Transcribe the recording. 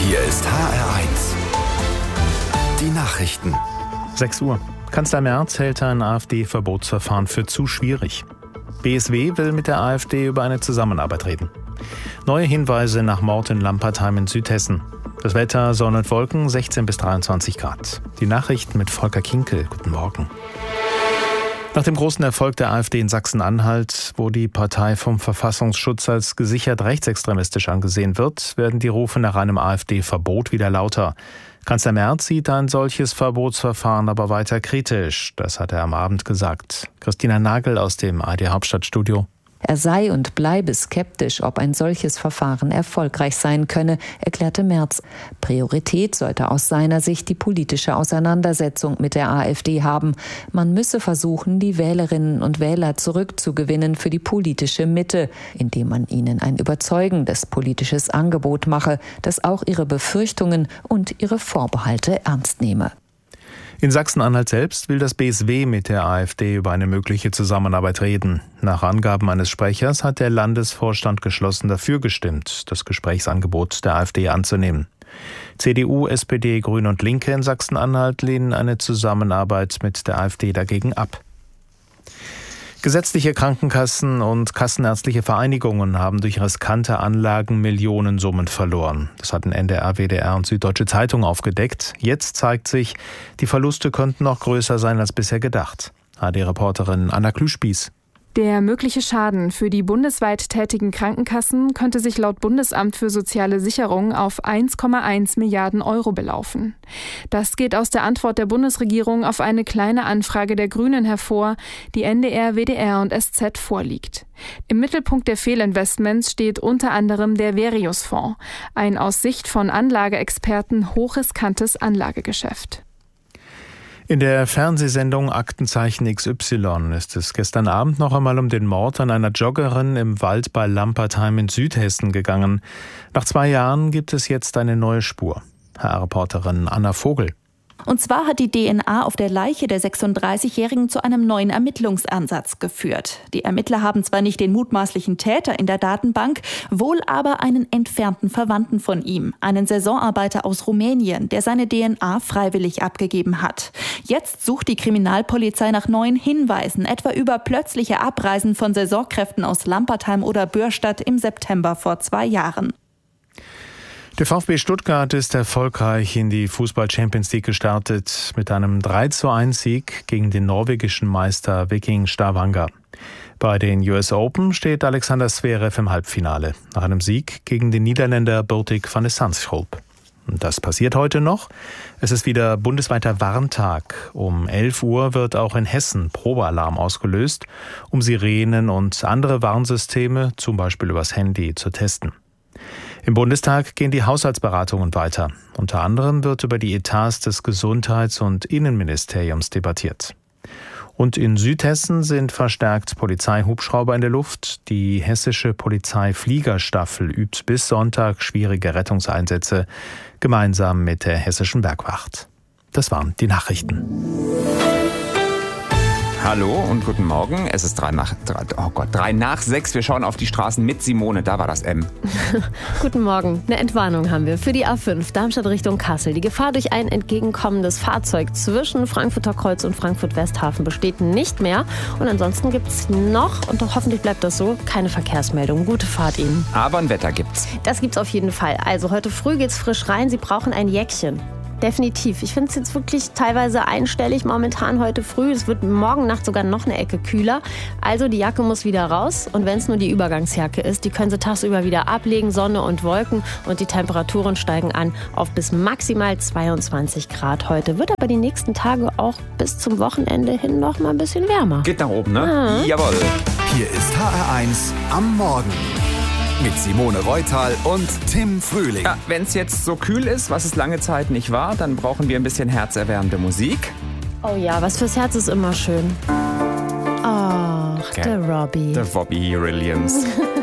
Hier ist HR1. Die Nachrichten. 6 Uhr. Kanzler Merz hält ein AfD-Verbotsverfahren für zu schwierig. BSW will mit der AfD über eine Zusammenarbeit reden. Neue Hinweise nach Mord in Lampertheim in Südhessen. Das Wetter, Sonne und Wolken, 16 bis 23 Grad. Die Nachrichten mit Volker Kinkel. Guten Morgen. Nach dem großen Erfolg der AfD in Sachsen-Anhalt, wo die Partei vom Verfassungsschutz als gesichert rechtsextremistisch angesehen wird, werden die Rufe nach einem AfD-Verbot wieder lauter. Kanzler Merz sieht ein solches Verbotsverfahren aber weiter kritisch. Das hat er am Abend gesagt. Christina Nagel aus dem ARD-Hauptstadtstudio. Er sei und bleibe skeptisch, ob ein solches Verfahren erfolgreich sein könne, erklärte Merz. Priorität sollte aus seiner Sicht die politische Auseinandersetzung mit der AfD haben. Man müsse versuchen, die Wählerinnen und Wähler zurückzugewinnen für die politische Mitte, indem man ihnen ein überzeugendes politisches Angebot mache, das auch ihre Befürchtungen und ihre Vorbehalte ernst nehme. In Sachsen-Anhalt selbst will das BSW mit der AfD über eine mögliche Zusammenarbeit reden. Nach Angaben eines Sprechers hat der Landesvorstand geschlossen dafür gestimmt, das Gesprächsangebot der AfD anzunehmen. CDU, SPD, Grüne und Linke in Sachsen-Anhalt lehnen eine Zusammenarbeit mit der AfD dagegen ab. Gesetzliche Krankenkassen und kassenärztliche Vereinigungen haben durch riskante Anlagen Millionensummen verloren. Das hatten NDR, WDR und Süddeutsche Zeitung aufgedeckt. Jetzt zeigt sich, die Verluste könnten noch größer sein als bisher gedacht. ARD-Reporterin Anna Klüspieß. Der mögliche Schaden für die bundesweit tätigen Krankenkassen könnte sich laut Bundesamt für soziale Sicherung auf 1,1 Milliarden Euro belaufen. Das geht aus der Antwort der Bundesregierung auf eine kleine Anfrage der Grünen hervor, die NDR, WDR und SZ vorliegt. Im Mittelpunkt der Fehlinvestments steht unter anderem der Verius-Fonds, ein aus Sicht von Anlageexperten hochriskantes Anlagegeschäft. In der Fernsehsendung Aktenzeichen XY ist es gestern Abend noch einmal um den Mord an einer Joggerin im Wald bei Lampertheim in Südhessen gegangen. Nach 2 Jahren gibt es jetzt eine neue Spur. HR-Reporterin Anna Vogel. Und zwar hat die DNA auf der Leiche der 36-Jährigen zu einem neuen Ermittlungsansatz geführt. Die Ermittler haben zwar nicht den mutmaßlichen Täter in der Datenbank, wohl aber einen entfernten Verwandten von ihm, einen Saisonarbeiter aus Rumänien, der seine DNA freiwillig abgegeben hat. Jetzt sucht die Kriminalpolizei nach neuen Hinweisen, etwa über plötzliche Abreisen von Saisonkräften aus Lampertheim oder Bürstadt im September vor 2 Jahren. Der VfB Stuttgart ist erfolgreich in die Fußball-Champions League gestartet mit einem 3:1-Sieg gegen den norwegischen Meister Viking Stavanger. Bei den US Open steht Alexander Zverev im Halbfinale nach einem Sieg gegen den Niederländer Botic van de Zandschulp. Das passiert heute noch. Es ist wieder bundesweiter Warntag. Um 11 Uhr wird auch in Hessen Probealarm ausgelöst, um Sirenen und andere Warnsysteme, zum Beispiel übers Handy, zu testen. Im Bundestag gehen die Haushaltsberatungen weiter. Unter anderem wird über die Etats des Gesundheits- und Innenministeriums debattiert. Und in Südhessen sind verstärkt Polizeihubschrauber in der Luft. Die hessische Polizeifliegerstaffel übt bis Sonntag schwierige Rettungseinsätze gemeinsam mit der hessischen Bergwacht. Das waren die Nachrichten. Hallo und guten Morgen. Es ist 3 nach 6. Wir schauen auf die Straßen mit Simone. Da war das M. Guten Morgen. Eine Entwarnung haben wir für die A5 Darmstadt Richtung Kassel. Die Gefahr durch ein entgegenkommendes Fahrzeug zwischen Frankfurter Kreuz und Frankfurt-Westhafen besteht nicht mehr. Und ansonsten gibt es noch, und hoffentlich bleibt das so, keine Verkehrsmeldung. Gute Fahrt Ihnen. Aber ein Wetter gibt's. Das gibt's auf jeden Fall. Also heute früh geht's frisch rein. Sie brauchen ein Jäckchen. Definitiv. Ich finde es jetzt wirklich teilweise einstellig momentan heute früh. Es wird morgen Nacht sogar noch eine Ecke kühler. Also die Jacke muss wieder raus. Und wenn es nur die Übergangsjacke ist, die können Sie tagsüber wieder ablegen. Sonne und Wolken. Und die Temperaturen steigen an auf bis maximal 22 Grad heute. Wird aber die nächsten Tage auch bis zum Wochenende hin noch mal ein bisschen wärmer. Geht nach oben, ne? Jawohl. Hier ist HR1 am Morgen. Mit Simone Reutal und Tim Frühling. Ja, wenn es jetzt so kühl ist, was es lange Zeit nicht war, dann brauchen wir ein bisschen herzerwärmende Musik. Oh ja, was fürs Herz ist immer schön. Ach, der Robbie. Der Robbie Williams.